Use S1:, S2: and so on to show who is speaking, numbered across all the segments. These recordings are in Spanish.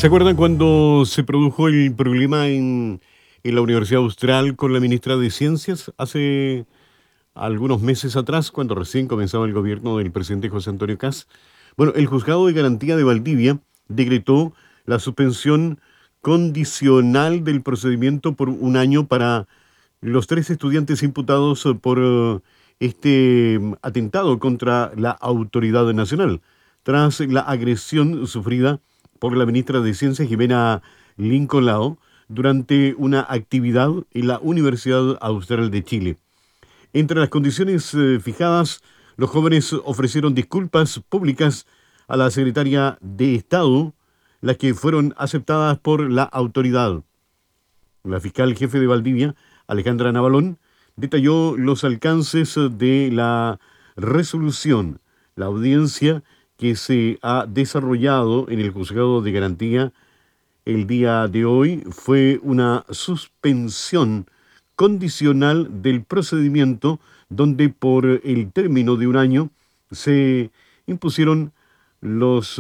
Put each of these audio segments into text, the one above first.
S1: ¿Se acuerdan cuando se produjo el problema en la Universidad Austral con la ministra de Ciencias hace algunos meses atrás, cuando recién comenzaba el gobierno del presidente José Antonio Kast? Bueno, el juzgado de garantía de Valdivia decretó la suspensión condicional del procedimiento por un año para los tres estudiantes imputados por este atentado contra la autoridad nacional, tras la agresión sufrida por la ministra de Ciencias, Jimena Lincoln Lao, durante una actividad en la Universidad Austral de Chile. Entre las condiciones fijadas, los jóvenes ofrecieron disculpas públicas a la secretaria de Estado, las que fueron aceptadas por la autoridad. La fiscal jefe de Valdivia, Alejandra Navalón, detalló los alcances de la resolución. La audiencia que se ha desarrollado en el juzgado de garantía el día de hoy fue una suspensión condicional del procedimiento donde por el término de un año se impusieron los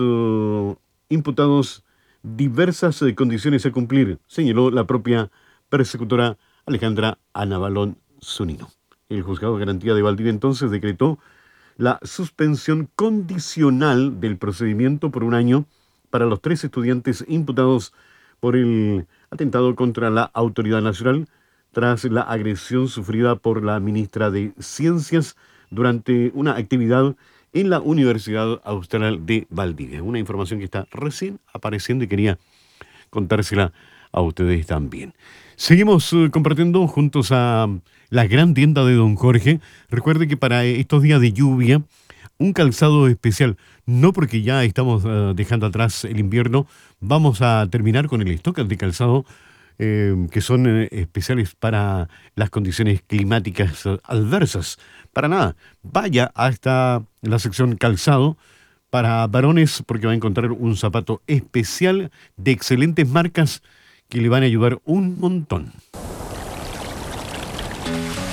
S1: imputados diversas condiciones a cumplir, señaló la propia persecutora Alejandra Anabalón Zunino. El juzgado de garantía de Valdivia entonces decretó la suspensión condicional del procedimiento por un año para los tres estudiantes imputados por el atentado contra la autoridad nacional tras la agresión sufrida por la ministra de Ciencias durante una actividad en la Universidad Austral de Valdivia. Una información que está recién apareciendo y quería contársela a ustedes también. Seguimos compartiendo juntos a la gran tienda de Don Jorge. Recuerde que para estos días de lluvia, un calzado especial, no porque ya estamos dejando atrás el invierno, vamos a terminar con el stock de calzado que son especiales para las condiciones climáticas adversas. Para nada, vaya hasta la sección calzado para varones porque va a encontrar un zapato especial de excelentes marcas que le van a ayudar un montón.